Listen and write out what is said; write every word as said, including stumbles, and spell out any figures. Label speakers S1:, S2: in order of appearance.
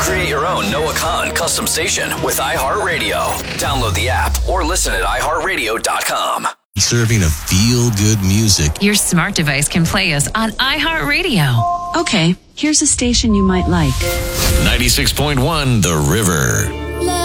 S1: Create your own Noah Khan custom station with iHeartRadio. Download the app or listen at i heart radio dot com.
S2: Serving a feel-good music.
S3: Your smart device can play us on iHeartRadio.
S4: Okay, here's a station you might like.
S2: ninety-six point one The River.